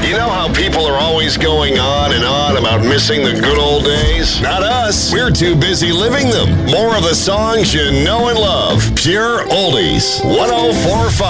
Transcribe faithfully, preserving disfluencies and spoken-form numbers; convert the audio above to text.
You know how people are always going on and on about missing the good old days? Not us. We're too busy living them. More of the songs you know and love. Pure Oldies. one oh four point five